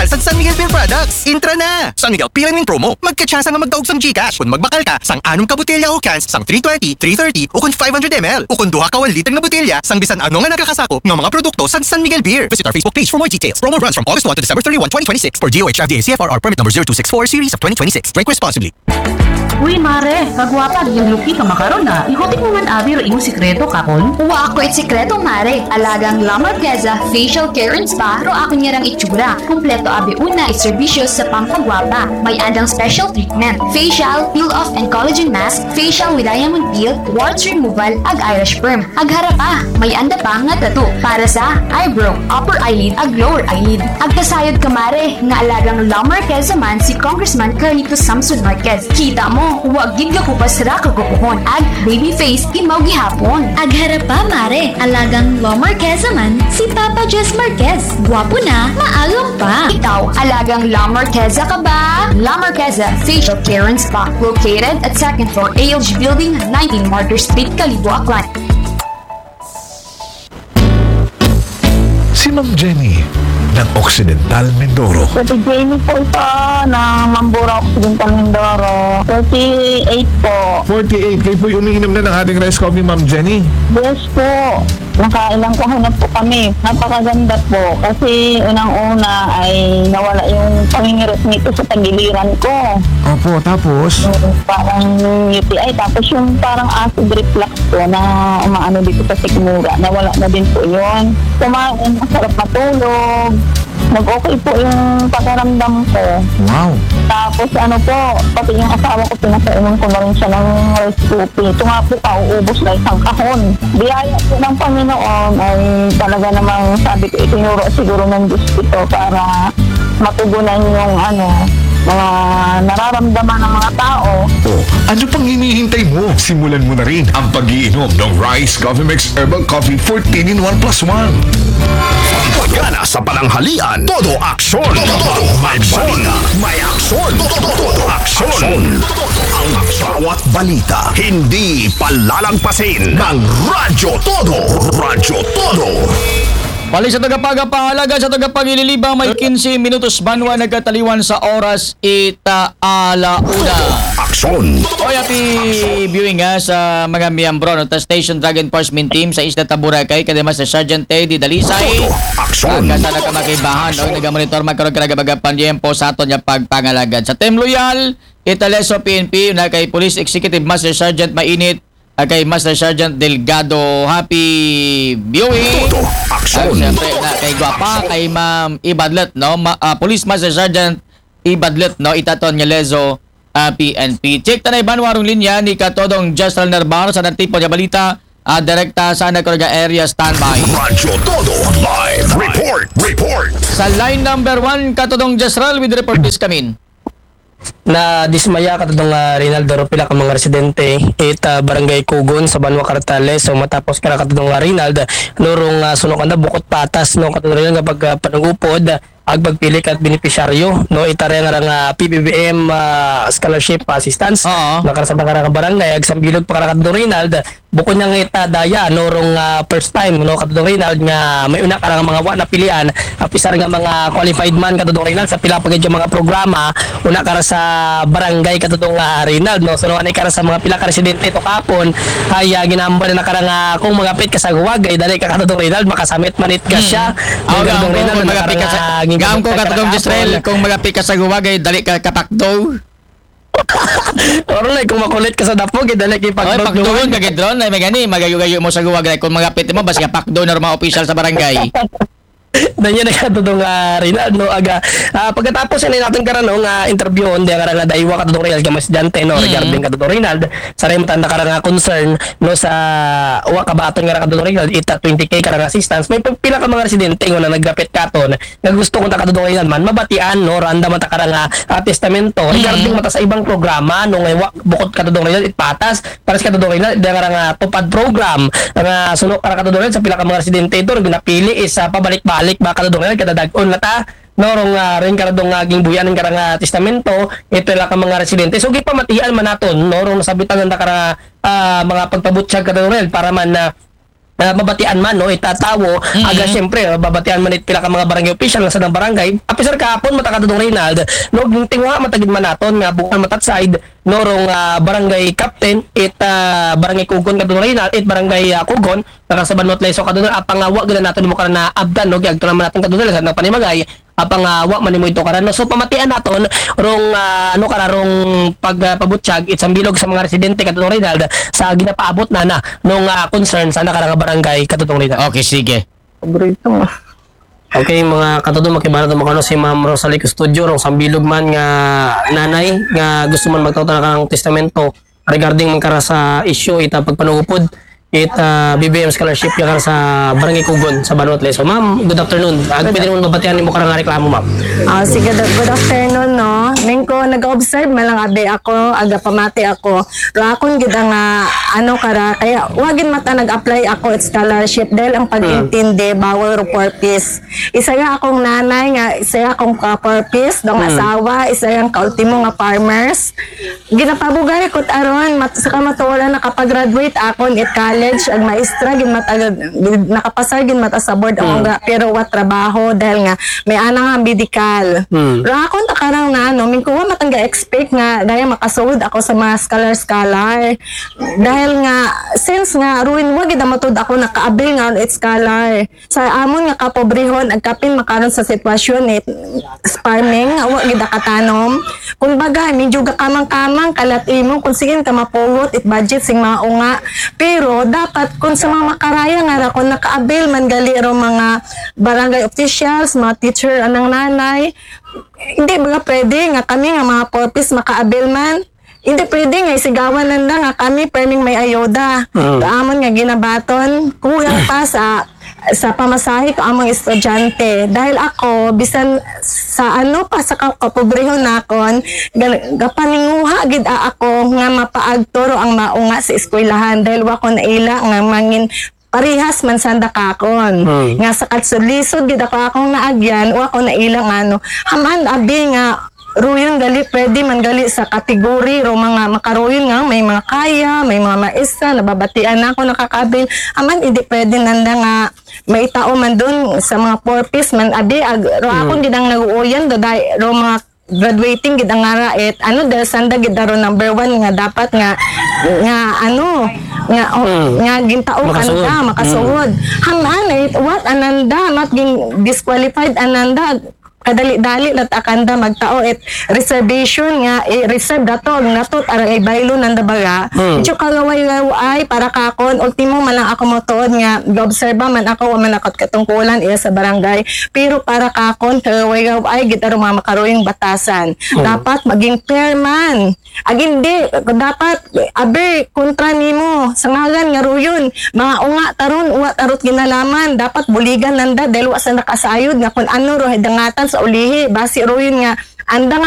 sa San Miguel Beer Products. Intra na! San Miguel Pilang ng promo. Magkatsyasa nga magdaog sang Gcash. Kung magbakal ka, sang 6 ka botelya o cans, sang 320, 330 o kung 500 ml. O kung 2 ka 1 liter nga botelya, sang bisan ano nga nakakasakop ng mga produkto sa San Miguel Beer. Visit our Facebook page for more details. Promo runs from August 1 to December 31, 2026 for DOH FDA CFRR permit number 0264 series of 2026. Drink responsibly. Uy, mare, kagwapa, yung lupi ka makaroon na. Ikotik mo man abi ro imong sikreto kakon. Uwa ako it sikreto, mare. Alagang La Marqueza Facial Care and Spa, ro ako niyarang itsura. Kompleto abi una iserbisyo sa pampagwapa. May andang special treatment. Facial, peel-off and collagen mask, facial with diamond peel, warts removal, ag Irish perm. Ag harapa, may anda pa nga tattoo para sa eyebrow, upper eyelid, ag lower eyelid. Ag kasayod ka, mare, nga alagang La Marqueza man si Congressman Carlito Samson Marquez. Kita mo, huwag gid ka kupasra kagupuhon. Ag baby face, imaw gihapon. Ag harapa, mare, alagang La Marqueza man si Papa Jess Marquez. Gwapo na, maalong pa. Ikaw, alagang La Marqueza ka ba? La Marqueza Facial Care and Spa, located at 2nd floor ALG Building, 19 Martyr Street, Calibo, Aklan. Si Ma'am Jenny ng Occidental Mindoro. Pati Jenny po ito ng Mambura Occidental Mindoro. 38 po. 48. Kayo po umiinom na ng ating rice coffee, Ma'am Jenny. Yes po. Nakailang kahanap po kami. Napakaganda po. Kasi unang-una ay nawala yung pangingirot nito sa tagiliran ko. Opo, tapos? Parang UTI. Tapos yung parang acid reflux po na umaano dito sa sikmura. Nawala na din po yun. Kumain, masarap matulog. Nag-okay po yung pakiramdam ko. Wow. Tapos ano po, pati yung asawa ko, pinapainom ko na rin siya ng rice cookie. Ito nga po, pauubos na isang kahon. Biyaya po ng Panginoon ay talaga namang sabi ko, itinuro siguro ng Diyos ito para matugunan yung mga nararamdaman ng mga tao. Oh, ano pang hinihintay mo? Simulan mo na rin ang pag-iinom ng Rice Coffee Mix Herbal Coffee 14 in 1 plus 1. Pagana sa pananghalian, todo aksyon. May balita, may aksyon. Todo aksyon. Ang bawat balita, hindi palalampasin ng Radyo Todo. Radyo Todo. Bali sa tagapagapahalaga sa tagapagililibang may 15 minutos banwa nagkataliwan sa oras alauna. Aksyon. Oy, happy viewing sa mga miyembro ng Station Drug Enforcement Team sa Isla Taburakay kadama sa Sergeant Teddy Dalisay. Aksyon. Kasana ka makibahan o nagamonitor magkaroon ka nagabagapanyempo sa aton niya pagpangalagad. Sa Team Loyal, Italeso PNP na kay Police Executive Master Sergeant Mainit kay Master Sergeant Delgado. Happy viewing. Todo aksyon. Siyempre na kay Guapa, kay Ma'am Ibadlet, no? Police Master Sergeant Ibadlet, no? Itaton niya Lezo, PNP. Check tanay banwarong linya ni Katodong Justral Nervaro sa tipo niya balita. Direkta sa Nacorga area standby. Radyo Todo live report. Sa line number 1, Katodong Justral with report is coming. Na dismaya katong Rinaldo pila ka mga residente barangay Kugon sa Banwa Cartales. So matapos kara katong Rinaldo lurong sunok na bukot patas no katong nga pag panugupod ag pagpili kat benepisyaryo no itare nga PBBM scholarship assistance nakarasada ka barangay ag sambilog pa kara katong Rinaldo bukod nga ita daya no rong first time no katong Rinaldo nga may una ka mga wa na pilian apisar nga mga qualified man katong Rinaldo sa pila pagid mga programa una kara sa barangay katutong Rinaldo no so ani kara sa mga pila ka residente to kapon ay ginamba na karang kung magapit ka sa guwagay dali ka katutong Rinaldo makasamit manit ka siya katutong Rinaldo magapit ka sa gam ko katutong Israel kung magapit ka sa guwagay dali ka kapakdo. Orlay kung makulit ka sa dapog dali kay pagdoon ka gidron ay magani magayo-gayo mo sa guwagay kung magapit mo basta pakdo na mga official sa barangay. Danya na katutong Rinaldo aga pagkatapos na natin karon nga interview on nga nga daiwa katutong Rinaldo ka estudyante no regarding katutong Rinaldo sa remtan na karang concern no sa wa kabaton nga katutong Rinaldo ita 20k karang assistance may pila ka mga residente nga naggapit katon nga gusto kung katutong Rinaldo man mabatian no randa mata karang testamento regarding mata sa ibang programa no nga bukod katutong Rinaldo itpatas para sa katutong Rinaldo nga tupad program nga sunod karang katutong Rinaldo sa pila ka mga residente ito ginapili is pabalik-balik ba katudong kadadagon na ta norong rin karadong aging buyanan karang testamento ito la ka mga residente so gipamatian man naton norong nasabitan na karang mga pagpabutsyag katudong para man na mabatian man no itatawo aga syempre babatian man it pila ka mga barangay official sa ng barangay apisar kahapon matakadong Reynald no tingwa matagid man naton nga bukan matat side no rong barangay captain it barangay Kugon kadong Reynald it barangay Kugon nakasaban not leso kadong apangawa gid naton mo karon na abdan no gyagto naman naton kadong sa panimagay apangawa man mo ito karon no so pamatian naton rong rong pagpabutyag itong bilog sa mga residente kadtong Reynald sa ginapaabot na nung concern sa nakarang barangay kadtong Reynald. Okay, sige. Paborito mo. Okay, mga katudong makibara to makano si Ma'am Rosalie Custodio rong sambilog man nga nanay nga gusto man magtawta na kang testamento regarding man kara sa issue ita pagpanugupod BBM scholarship ya sa Barangay Kugon sa Banwat Leso. Ma'am, good afternoon. Pwede naman mabatian mo karang reklamo, ma'am. Sige, good afternoon, no. Neng ko nag-observe malang abe ako, aga pamati ako. Pero akong gid nga kaya wagin mata nag-apply ako at scholarship dahil ang pag-intindi bawal ro purpose. Isa nga akong nanay nga, isa akong purpose, dong asawa, isa yang kaultimo nga farmers. Ginapabugay ko aron sa kamatuwala nakapag-graduate ako at college ag maestra gid nakapasar gid mata sa board ako nga pero wa trabaho dahil nga may ana nga medical. Pero ako takarang na mingkuha matang ga-expect nga daya makasud ako sa mga scholar dahil nga since nga ruin wa gid matud ako nakaabil nga it scholar sa amon nga kapobrehon ag kapin makaron sa sitwasyon farming wa gid katanom kung bagay medyo kamang-kamang kalat imo kung sige ka mapugot it budget sing mga unga pero dapat kung sa mga makaraya nga ra kung nakaabil man gali ro mga barangay officials mga teacher anang nanay hindi ba pwede nga kami nga mga purpose makaabil man hindi pwede nga isigawan nanda nga kami perming may ayuda amon nga ginabaton kulang pa sa pamasahe ko among estudyante dahil ako bisan sa sa kapobrehon nakon gapaninguha gid ako nga mapaagturo ang maunga sa eskwelahan dahil wa ko naila nga mangin parihas man sanda kakon nga sa katsulisod gid ako akong naagyan wa ko naila nga haman abi nga ruyon gali pwede man gali sa kategori ro mga makaruyon nga may mga kaya may mga maestra nababatian na ako nakakabil aman hindi pwede nanda nga may tao man dun sa mga purpose man abi ro ako gid ang naguuyan do ro mga graduating gid ang ara dahil sanda gid ro number 1 nga dapat nga gintao kanta makasuod haman what ananda not disqualified ananda kadali-dali lat akanda magtao reservation nga reserve dato natot arang ibaylo nanda baga medyo kalaway ay para kakon ultimo man lang ako motuod nga obserba man ako man akot katungkulan sa barangay pero para kakon kalaway ay gid aron mga makaroyong batasan dapat maging fair man hindi dapat abe kontra nimo sa ngalan nga ruyon mga unga taron uwa tarot ginalaman dapat buligan nanda dahil wa sa nakasayod nga kun ano ro hidangatan sa ulihi basi ro yun nga anda nga